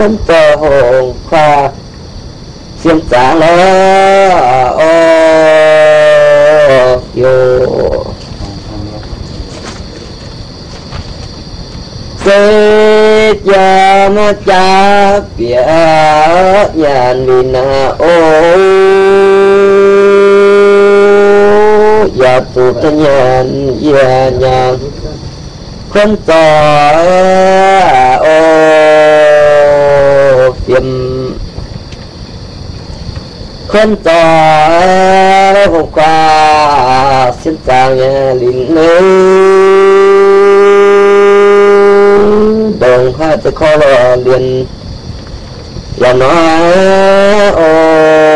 không cho hồn khoa xiêm trả lo ô yo sẽ cho nó cha bia nhà mình ô ya tu tanyan ya nhà không cho ô phiền không cho hôm qua xin chào nhà linh nữ đồng hai tôi khó lo liền là nói ô